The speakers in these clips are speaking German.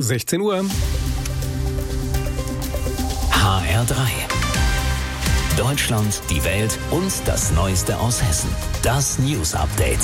16 Uhr. HR3. Deutschland, die Welt und das Neueste aus Hessen. Das News Update.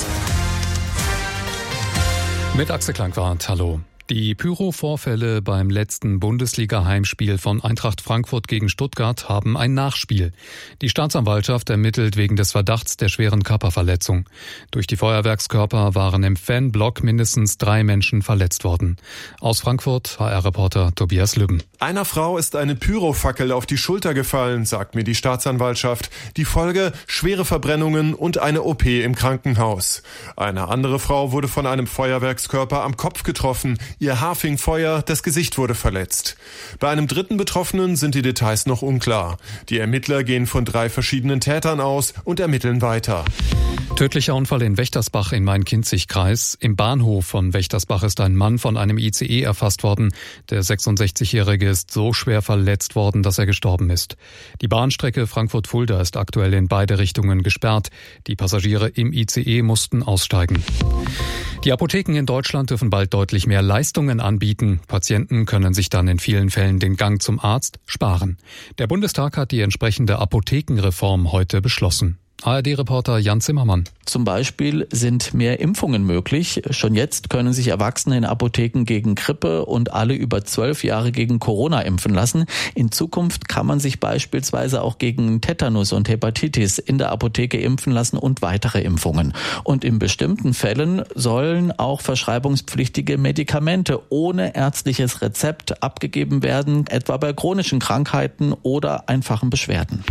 Mit Axel Klangwart, hallo. Die Pyro-Vorfälle beim letzten Bundesliga-Heimspiel von Eintracht Frankfurt gegen Stuttgart haben ein Nachspiel. Die Staatsanwaltschaft ermittelt wegen des Verdachts der schweren Körperverletzung. Durch die Feuerwerkskörper waren im Fanblock mindestens 3 Menschen verletzt worden. Aus Frankfurt, HR-Reporter Tobias Lübben. Einer Frau ist eine Pyrofackel auf die Schulter gefallen, sagt mir die Staatsanwaltschaft. Die Folge: schwere Verbrennungen und eine OP im Krankenhaus. Eine andere Frau wurde von einem Feuerwerkskörper am Kopf getroffen. Ihr Haar fing Feuer, das Gesicht wurde verletzt. Bei einem dritten Betroffenen sind die Details noch unklar. Die Ermittler gehen von 3 verschiedenen Tätern aus und ermitteln weiter. Tödlicher Unfall in Wächtersbach im Main-Kinzig-Kreis. Im Bahnhof von Wächtersbach ist ein Mann von einem ICE erfasst worden. Der 66-Jährige ist so schwer verletzt worden, dass er gestorben ist. Die Bahnstrecke Frankfurt-Fulda ist aktuell in beide Richtungen gesperrt. Die Passagiere im ICE mussten aussteigen. Die Apotheken in Deutschland dürfen bald deutlich mehr Leistungen anbieten. Patienten können sich dann in vielen Fällen den Gang zum Arzt sparen. Der Bundestag hat die entsprechende Apothekenreform heute beschlossen. ARD-Reporter Jan Zimmermann. Zum Beispiel sind mehr Impfungen möglich. Schon jetzt können sich Erwachsene in Apotheken gegen Grippe und alle über 12 Jahre gegen Corona impfen lassen. In Zukunft kann man sich beispielsweise auch gegen Tetanus und Hepatitis in der Apotheke impfen lassen und weitere Impfungen. Und in bestimmten Fällen sollen auch verschreibungspflichtige Medikamente ohne ärztliches Rezept abgegeben werden, etwa bei chronischen Krankheiten oder einfachen Beschwerden.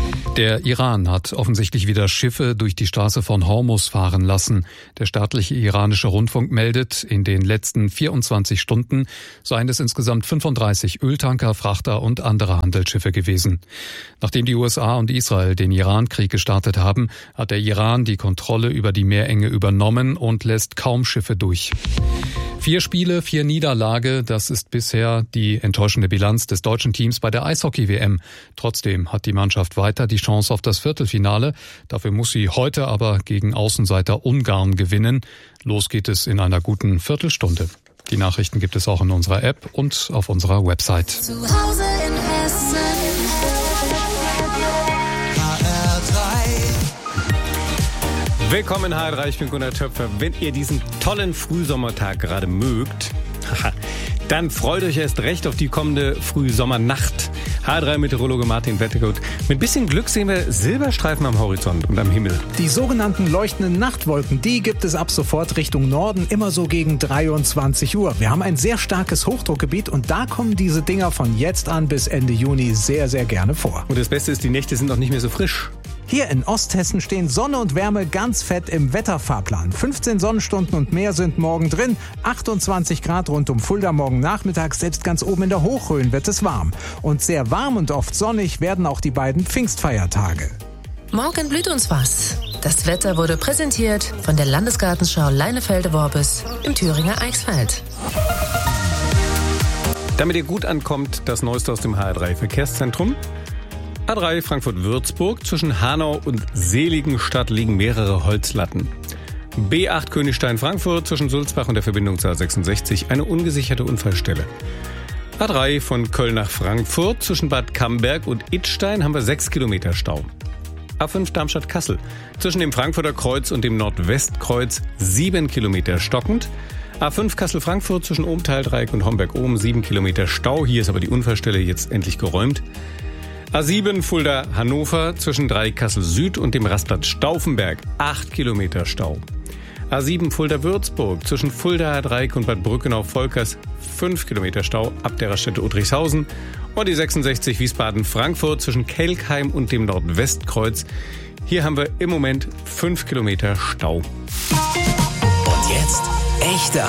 Der Iran hat offensichtlich wieder Schiffe durch die Straße von Hormuz fahren lassen. Der staatliche iranische Rundfunk meldet, in den letzten 24 Stunden seien es insgesamt 35 Öltanker, Frachter und andere Handelsschiffe gewesen. Nachdem die USA und Israel den Iran-Krieg gestartet haben, hat der Iran die Kontrolle über die Meerenge übernommen und lässt kaum Schiffe durch. 4 Spiele, 4 Niederlage, das ist bisher die enttäuschende Bilanz des deutschen Teams bei der Eishockey-WM. Trotzdem hat die Mannschaft weiter die Chance auf das Viertelfinale. Dafür muss sie heute aber gegen Außenseiter Ungarn gewinnen. Los geht es in einer guten Viertelstunde. Die Nachrichten gibt es auch in unserer App und auf unserer Website. Zu Hause in Hessen. Willkommen in HR3, ich bin Gunnar Töpfer. Wenn ihr diesen tollen Frühsommertag gerade mögt, dann freut euch erst recht auf die kommende Frühsommernacht. HR3-Meteorologe Martin Wettegut. Mit bisschen Glück sehen wir Silberstreifen am Horizont und am Himmel. Die sogenannten leuchtenden Nachtwolken, die gibt es ab sofort Richtung Norden, immer so gegen 23 Uhr. Wir haben ein sehr starkes Hochdruckgebiet und da kommen diese Dinger von jetzt an bis Ende Juni sehr, sehr gerne vor. Und das Beste ist, die Nächte sind noch nicht mehr so frisch. Hier in Osthessen stehen Sonne und Wärme ganz fett im Wetterfahrplan. 15 Sonnenstunden und mehr sind morgen drin. 28 Grad rund um Fulda morgen Nachmittag. Selbst ganz oben in der Hochrhön wird es warm. Und sehr warm und oft sonnig werden auch die beiden Pfingstfeiertage. Morgen blüht uns was. Das Wetter wurde präsentiert von der Landesgartenschau Leinefelde-Worbis im Thüringer Eichsfeld. Damit ihr gut ankommt, das Neueste aus dem HR3-Verkehrszentrum. A3 Frankfurt-Würzburg, zwischen Hanau und Seligenstadt liegen mehrere Holzlatten. B8 Königstein-Frankfurt, zwischen Sulzbach und der Verbindung zur A66, eine ungesicherte Unfallstelle. A3 von Köln nach Frankfurt, zwischen Bad Camberg und Idstein haben wir 6 Kilometer Stau. A5 Darmstadt-Kassel, zwischen dem Frankfurter Kreuz und dem Nordwestkreuz 7 Kilometer stockend. A5 Kassel-Frankfurt, zwischen Ohmtal-Dreieck und Homberg-Ohm 7 Kilometer Stau. Hier ist aber die Unfallstelle jetzt endlich geräumt. A7 Fulda-Hannover, zwischen Dreieck-Kassel-Süd und dem Rastplatz Stauffenberg 8 Kilometer Stau. A7 Fulda-Würzburg, zwischen Fulda-Dreieck und Bad Brückenau-Volkers 5 Kilometer Stau ab der Raststätte Udrichshausen. Und die 66 Wiesbaden-Frankfurt, zwischen Kelkheim und dem Nordwestkreuz. Hier haben wir im Moment 5 Kilometer Stau. Und jetzt echte